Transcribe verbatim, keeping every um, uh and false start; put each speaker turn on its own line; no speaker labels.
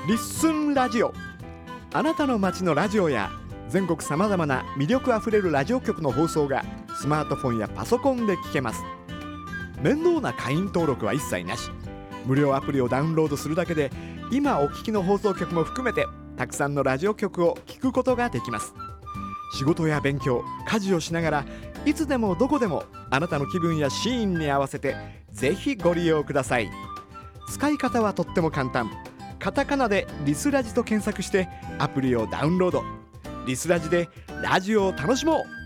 リッスンラジオ。あなたの街のラジオや全国さまざまな魅力あふれるラジオ局の放送がスマートフォンやパソコンで聞けます。面倒な会員登録は一切なし。無料アプリをダウンロードするだけで今お聞きの放送局も含めてたくさんのラジオ局を聞くことができます。仕事や勉強、家事をしながらいつでもどこでもあなたの気分やシーンに合わせてぜひご利用ください。使い方はとっても簡単。カタカナでリスラジと検索してアプリをダウンロード。リスラジでラジオを楽しもう。